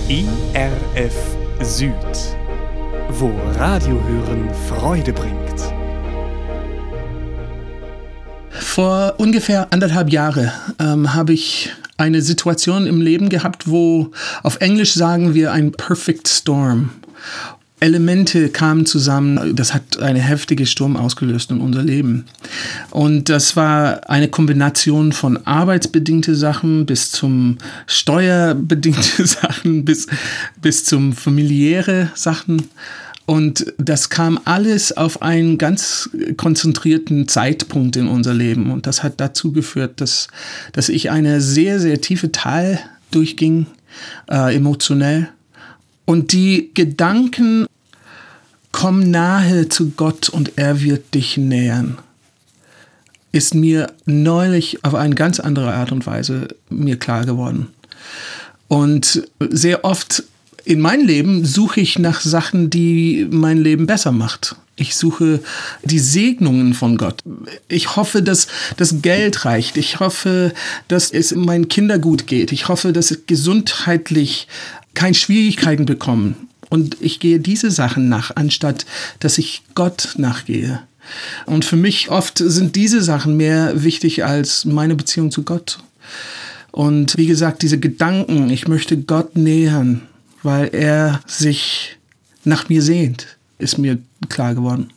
IRF Süd, wo Radiohören Freude bringt. Vor ungefähr 1,5 Jahren habe ich eine Situation im Leben gehabt, wo auf Englisch sagen wir ein Perfect Storm. Elemente kamen zusammen, das hat einen heftigen Sturm ausgelöst in unser Leben. Und das war eine Kombination von arbeitsbedingte Sachen bis zum steuerbedingte Sachen, bis zum familiäre Sachen. Und das kam alles auf einen ganz konzentrierten Zeitpunkt in unser Leben. Und das hat dazu geführt, dass ich eine sehr, sehr tiefe Tal durchging, emotionell. Und die Gedanken, komm nahe zu Gott und er wird dich nähern, ist mir neulich auf eine ganz andere Art und Weise mir klar geworden. Und sehr oft in meinem Leben suche ich nach Sachen, die mein Leben besser macht. Ich suche die Segnungen von Gott. Ich hoffe, dass das Geld reicht. Ich hoffe, dass es meinen Kindern gut geht. Ich hoffe, dass sie gesundheitlich keine Schwierigkeiten bekommen. Und ich gehe diese Sachen nach, anstatt dass ich Gott nachgehe. Und für mich oft sind diese Sachen mehr wichtig als meine Beziehung zu Gott. Und wie gesagt, diese Gedanken, ich möchte Gott nähern, weil er sich nach mir sehnt, ist mir klar geworden.